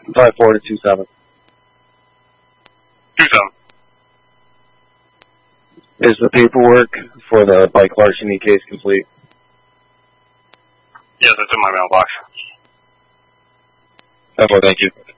54 to 27. 27. Is the paperwork for the bike larceny case complete? Yes, it's in my mailbox. Okay, thank you.